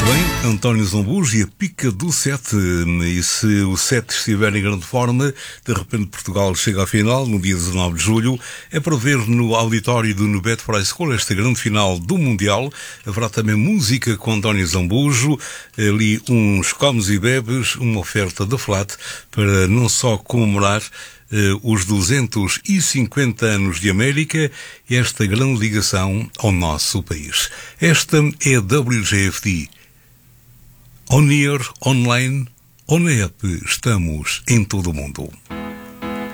Bem, António Zambujo e a pica do 7. E se o 7 estiver em grande forma, de repente Portugal chega à final, no dia 19 de julho. É para ver no auditório do No Betfair School esta grande final do Mundial. Haverá também música com António Zambujo, ali uns comes e bebes, uma oferta da Flat, para não só comemorar os 250 anos de América e esta grande ligação ao nosso país. Esta é a WGFD. On air, online, on app, estamos em todo o mundo.